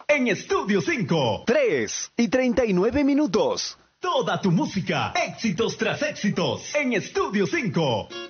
en Estudio 5. 3:39. Toda tu música, éxitos tras éxitos, en Estudio 5.